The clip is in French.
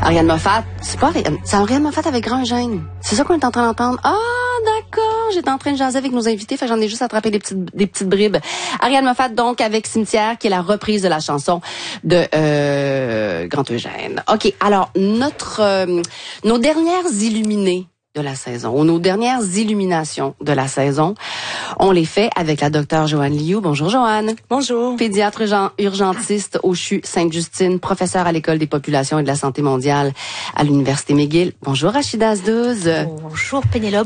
Ariane Moffat, c'est pas Ariane, c'est Ariane Moffat avec Grand Gêne. C'est ça qu'on est en train d'entendre. Ah, d'accord, j'étais en train de jaser avec nos invités, fait que j'en ai juste attrapé des petites bribes. Ariane Moffat, donc, avec Cimetière, qui est la reprise de la chanson de Grand Eugène. OK, alors, nos dernières illuminées de la saison, ou nos dernières illuminations de la saison, on les fait avec la docteure Joanne Liu. Bonjour Joanne. Bonjour. Pédiatre urgentiste au CHU Sainte-Justine, professeure à l'École des populations et de la santé mondiale à l'Université McGill. Bonjour Rachida Azdouz. Bonjour Pénélope.